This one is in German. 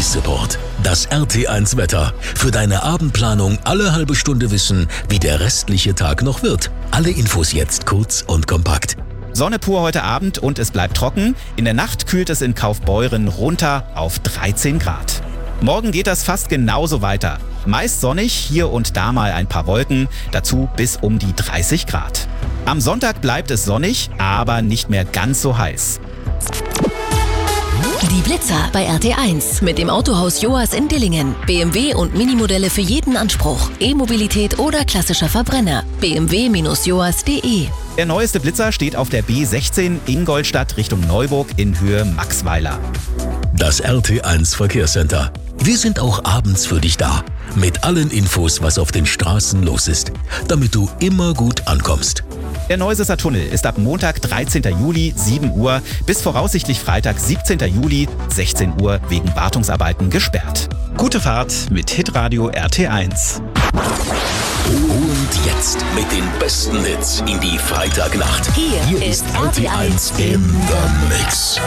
Live-Support. Das RT1 Wetter. Für deine Abendplanung alle halbe Stunde wissen, wie der restliche Tag noch wird. Alle Infos jetzt kurz und kompakt. Sonne pur heute Abend und es bleibt trocken. In der Nacht kühlt es in Kaufbeuren runter auf 13 Grad. Morgen geht das fast genauso weiter. Meist sonnig, hier und da mal ein paar Wolken, dazu bis um die 30 Grad. Am Sonntag bleibt es sonnig, aber nicht mehr ganz so heiß. Die Blitzer bei RT1 mit dem Autohaus Joas in Dillingen. BMW und Minimodelle für jeden Anspruch. E-Mobilität oder klassischer Verbrenner. bmw-joas.de. Der neueste Blitzer steht auf der B16 Ingolstadt Richtung Neuburg in Höhe Maxweiler. Das RT1 Verkehrscenter. Wir sind auch abends für dich da. Mit allen Infos, was auf den Straßen los ist. Damit du immer gut ankommst. Der Neusesser Tunnel ist ab Montag 13. Juli 7 Uhr bis voraussichtlich Freitag 17. Juli 16 Uhr wegen Wartungsarbeiten gesperrt. Gute Fahrt mit Hitradio RT1. Und jetzt mit den besten Hits in die Freitagnacht. Hier ist RT1 in the Mix.